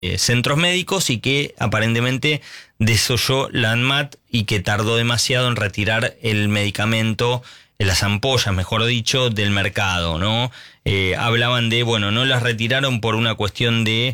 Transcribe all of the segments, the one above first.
centros médicos y que aparentemente desoyó la ANMAT y que tardó demasiado en retirar el medicamento, las ampollas, mejor dicho, del mercado, ¿no? Hablaban de, bueno, no las retiraron por una cuestión de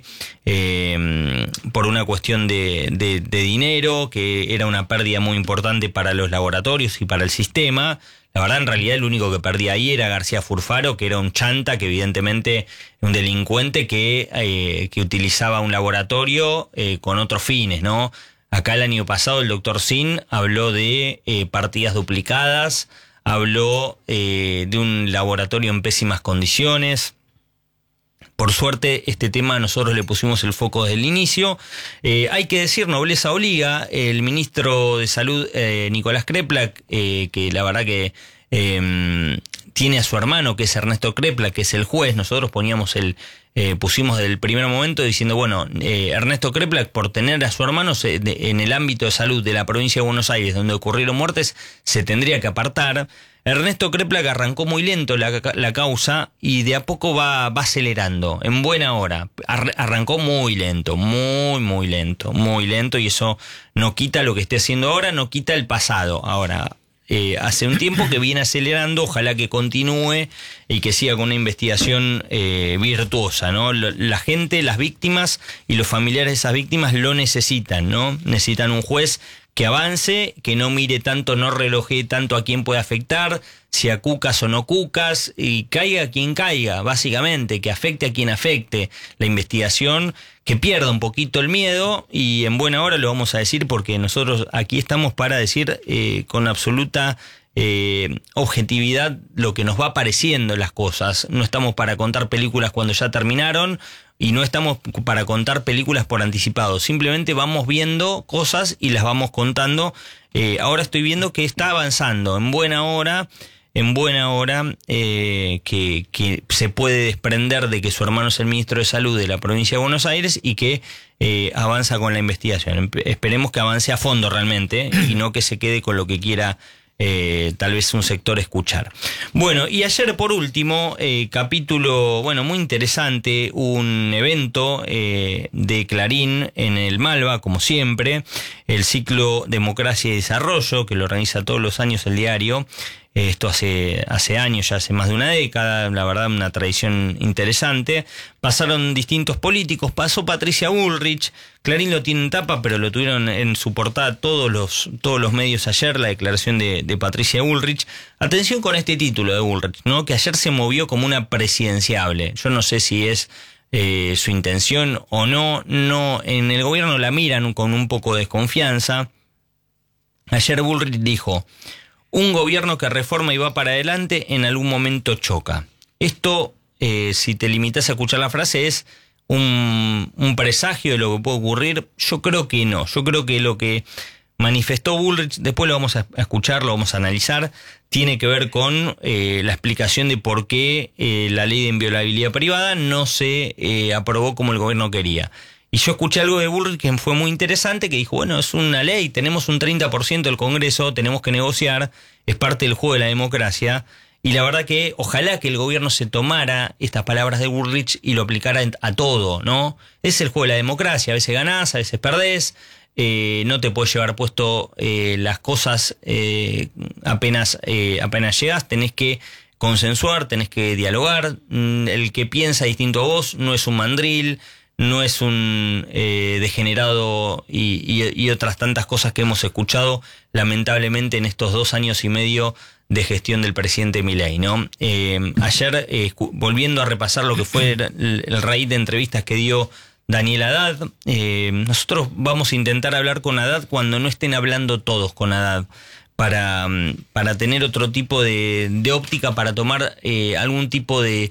dinero, que era una pérdida muy importante para los laboratorios y para el sistema. La verdad, en realidad, el único que perdía ahí era García Furfaro, que era un chanta, que evidentemente un delincuente que utilizaba un laboratorio con otros fines, ¿no? Acá el año pasado el doctor Sin habló de partidas duplicadas, habló de un laboratorio en pésimas condiciones. Por suerte, este tema nosotros le pusimos el foco desde el inicio. Hay que decir, nobleza obliga, el ministro de Salud, Nicolás Kreplak, que la verdad que tiene a su hermano, que es Ernesto Kreplak, que es el juez. Nosotros pusimos desde el primer momento diciendo, bueno, Ernesto Kreplak, por tener a su hermano en el ámbito de salud de la provincia de Buenos Aires, donde ocurrieron muertes, se tendría que apartar. Ernesto Kreplak arrancó muy lento la causa y de a poco va acelerando, en buena hora. Arrancó muy lento, muy lento, y eso no quita lo que esté haciendo ahora, no quita el pasado. Ahora, hace un tiempo que viene acelerando, ojalá que continúe y que siga con una investigación virtuosa, ¿no? La gente, las víctimas y los familiares de esas víctimas lo necesitan, ¿no? Necesitan un juez que avance, que no mire tanto, no relojee tanto a quién puede afectar, si a cucas o no cucas, y caiga quien caiga, básicamente, que afecte a quien afecte la investigación, que pierda un poquito el miedo, y en buena hora lo vamos a decir porque nosotros aquí estamos para decir con absoluta objetividad lo que nos va apareciendo las cosas. No estamos para contar películas cuando ya terminaron, y no estamos para contar películas por anticipado. Simplemente vamos viendo cosas y las vamos contando. Ahora estoy viendo que está avanzando en buena hora, que se puede desprender de que su hermano es el ministro de Salud de la provincia de Buenos Aires y que avanza con la investigación. Esperemos que avance a fondo realmente y no que se quede con lo que quiera tal vez un sector escuchar. Bueno, y ayer por último, capítulo, bueno, muy interesante, un evento de Clarín en el Malva, como siempre, el ciclo Democracia y Desarrollo, que lo organiza todos los años el diario. Esto hace años, ya hace más de una década, la verdad una tradición interesante. Pasaron distintos políticos, pasó Patricia Bullrich, Clarín lo tiene en tapa, pero lo tuvieron en su portada todos los medios ayer, la declaración de Patricia Bullrich. Atención con este título de Bullrich, ¿no? Que ayer se movió como una presidenciable. Yo no sé si es su intención o no, en el gobierno la miran con un poco de desconfianza. Ayer Bullrich dijo: un gobierno que reforma y va para adelante en algún momento choca. Esto, si te limitas a escuchar la frase, es un presagio de lo que puede ocurrir. Yo creo que no. Yo creo que lo que manifestó Bullrich, después lo vamos a escuchar, lo vamos a analizar, tiene que ver con la explicación de por qué la ley de inviolabilidad privada no se aprobó como el gobierno quería. Y yo escuché algo de Bullrich que fue muy interesante, que dijo, bueno, es una ley, tenemos un 30% del Congreso, tenemos que negociar, es parte del juego de la democracia. Y la verdad que ojalá que el gobierno se tomara estas palabras de Bullrich y lo aplicara a todo, ¿no? Es el juego de la democracia, a veces ganás, a veces perdés, no te puedes llevar puesto las cosas apenas llegás, tenés que consensuar, tenés que dialogar. El que piensa distinto a vos no es un mandril, no es un degenerado y otras tantas cosas que hemos escuchado lamentablemente en estos 2 años y medio de gestión del presidente Milei, ¿no? Ayer, volviendo a repasar lo que fue el raíz de entrevistas que dio Daniel Haddad, nosotros vamos a intentar hablar con Haddad cuando no estén hablando todos con Haddad, para tener otro tipo de óptica, para tomar algún tipo de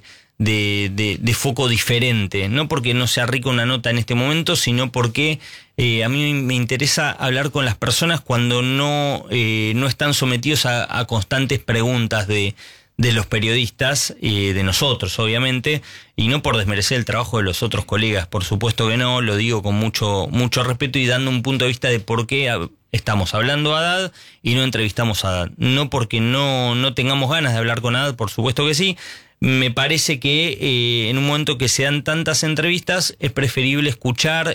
foco diferente, no porque no sea rica una nota en este momento, sino porque a mí me interesa hablar con las personas cuando no están sometidos a constantes preguntas de los periodistas, de nosotros obviamente, y no por desmerecer el trabajo de los otros colegas, por supuesto que no, lo digo con mucho respeto y dando un punto de vista de por qué estamos hablando a Haddad y no entrevistamos a Haddad, no porque no tengamos ganas de hablar con Haddad, por supuesto que sí. me parece que en un momento que se dan tantas entrevistas es preferible escuchar